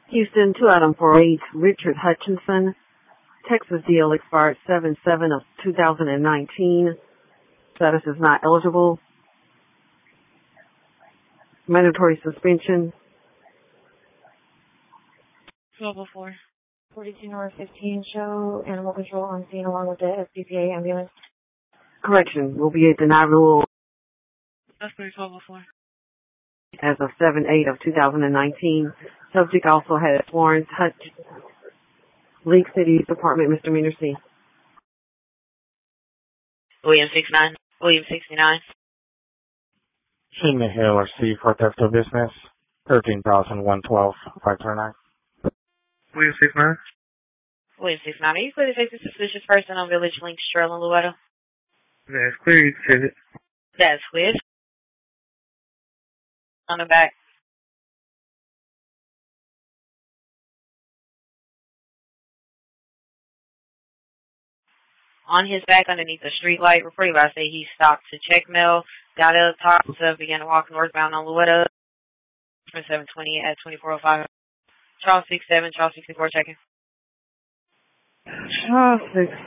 Houston, 2 item 48, Richard Hutchinson. Texas deal expired 7/7 of 2019. Status is not eligible. Mandatory suspension. 1204. 42 North 15, show animal control on scene along with the SPPA ambulance. Correction, will be a denied rule. That's 1204. As of 7/8 of 2019. Subject also had Florence Hutch, League City Department misdemeanor C. William 69. William 69. Shane Hill RC for theft of business. 13,112 529. William 69. William 69. Are you clear to take the suspicious person on Village Links Trail in Loretto? That's clear. You can send it. That's clear. On the back. On his back underneath the street light, reported by say he stopped to check mail, got out of the top, so began to walk northbound on Loretto from 720 at 2405. Charles 67, Charles 64 checking. Charles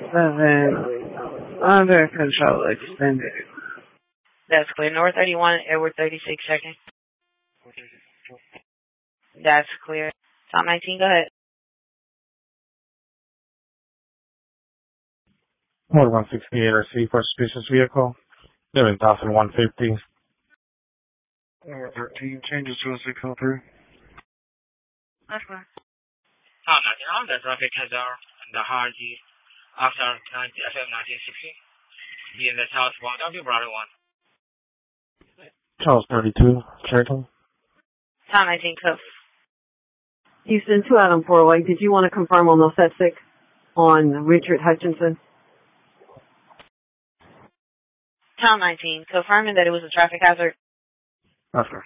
67. Under control extended. That's clear. North 31, Edward 36 checking. That's clear. Tom 19, go ahead. More 168 RC for suspicious vehicle. 11,150. 13 changes to a 603. That's clear. Tom 19, on the traffic hazard and the Hardy after FM 1960. In the southbound of your brother 1. Charles 32, Cherokee. Tom 19, cuff. Houston, 2 item 408. Did you want to confirm on the septic on Richard Hutchinson? Tom 19, confirming that it was a traffic hazard. That's clear.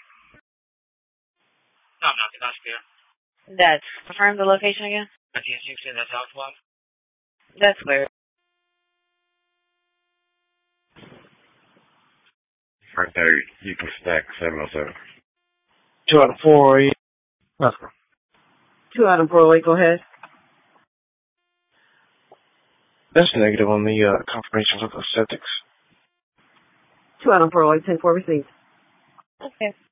Tom 19, that's clear. That's confirm the location again. 1960 in the southbound. That's clear. Right there, you can stack 707. 2 out of 4. That's correct. 2 item 408, go ahead. That's negative on the confirmations of the septics. 2 item 408, 10-4 received. Okay.